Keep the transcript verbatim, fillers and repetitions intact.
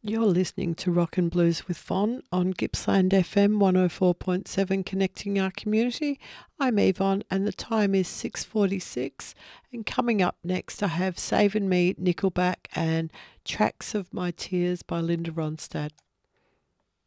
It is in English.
You're listening to Rock and Blues with Von on Gippsland F M one oh four point seven, connecting our community. I'm Yvonne and the time is six forty-six, and coming up next I have Savin' Me, Nickelback and Tracks of My Tears by Linda Ronstadt.